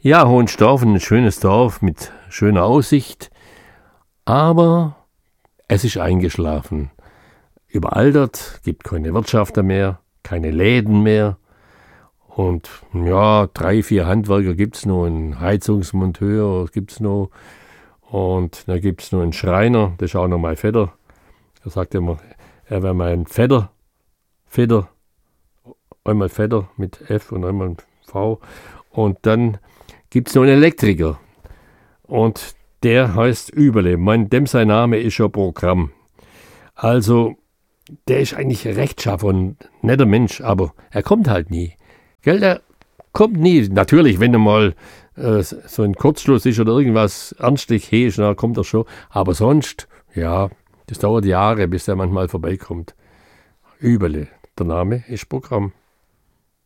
Ja, Hohenstaufen, ein schönes Dorf mit schöner Aussicht, aber es ist eingeschlafen. Überaltert, gibt keine Wirtschafter mehr, keine Läden mehr. Und ja, 3, 4 Handwerker gibt's noch, einen Heizungsmonteur gibt's noch. Und da gibt's noch einen Schreiner, das ist auch noch mein Vetter. Er sagt immer, er wäre mein Vetter, einmal Vetter mit F und einmal V. Und dann gibt's noch einen Elektriker. Und der heißt Überle. Dem sein Name ist schon Programm. Also, der ist eigentlich rechtschaffen und netter Mensch, aber er kommt halt nie. Gell, der kommt nie. Natürlich, wenn er mal so ein Kurzschluss ist oder irgendwas ernstlich ist, dann kommt er schon. Aber sonst, ja, das dauert Jahre, bis er manchmal vorbeikommt. Überle. Der Name ist Programm.